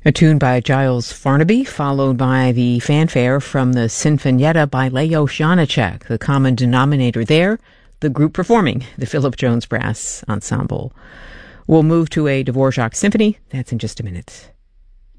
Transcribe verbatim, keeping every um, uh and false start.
A tune by Giles Farnaby, followed by the fanfare from the Sinfonietta by Leo Janáček. The common denominator there, the group performing, the Philip Jones Brass Ensemble. We'll move to a Dvorak symphony. That's in just a minute.